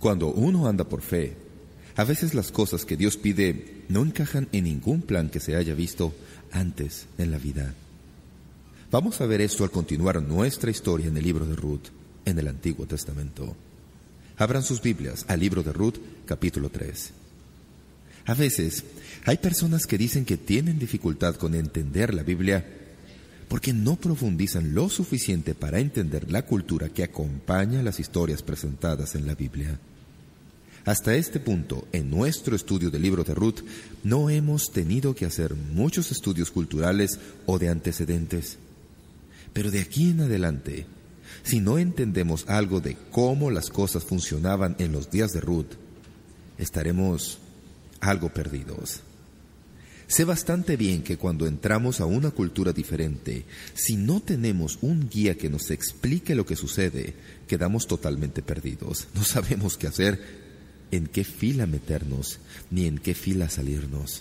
Cuando uno anda por fe, a veces las cosas que Dios pide no encajan en ningún plan que se haya visto antes en la vida. Vamos a ver esto al continuar nuestra historia en el libro de Ruth, en el Antiguo Testamento. Abran sus Biblias al libro de Ruth, capítulo 3. A veces hay personas que dicen que tienen dificultad con entender la Biblia porque no profundizan lo suficiente para entender la cultura que acompaña las historias presentadas en la Biblia. Hasta este punto, en nuestro estudio del libro de Ruth, no hemos tenido que hacer muchos estudios culturales o de antecedentes. Pero de aquí en adelante, si no entendemos algo de cómo las cosas funcionaban en los días de Ruth, estaremos algo perdidos. Sé bastante bien que cuando entramos a una cultura diferente, si no tenemos un guía que nos explique lo que sucede, quedamos totalmente perdidos. No sabemos qué hacer, en qué fila meternos, ni en qué fila salirnos.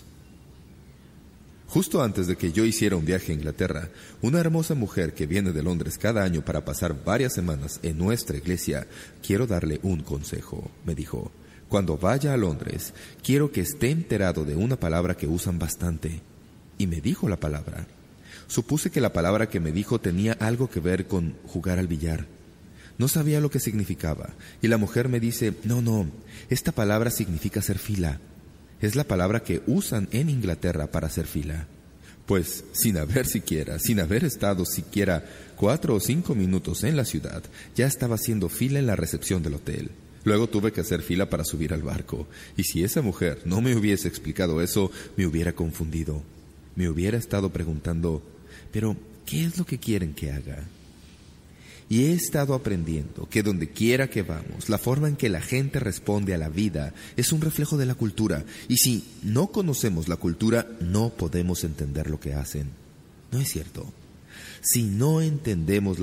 Justo antes de que yo hiciera un viaje a Inglaterra, una hermosa mujer que viene de Londres cada año para pasar varias semanas en nuestra iglesia, quiero darle un consejo, me dijo. Cuando vaya a Londres, quiero que esté enterado de una palabra que usan bastante. Y me dijo la palabra. Supuse que la palabra que me dijo tenía algo que ver con jugar al billar. No sabía lo que significaba, y la mujer me dice, no, esta palabra significa hacer fila. Es la palabra que usan en Inglaterra para hacer fila. Pues, sin haber estado siquiera 4 o 5 minutos en la ciudad, ya estaba haciendo fila en la recepción del hotel. Luego tuve que hacer fila para subir al barco, y si esa mujer no me hubiese explicado eso, me hubiera confundido. Me hubiera estado preguntando, ¿pero qué es lo que quieren que haga? Y he estado aprendiendo que donde quiera que vamos, la forma en que la gente responde a la vida es un reflejo de la cultura, y si no conocemos la cultura, no podemos entender lo que hacen. ¿No es cierto? Si no entendemos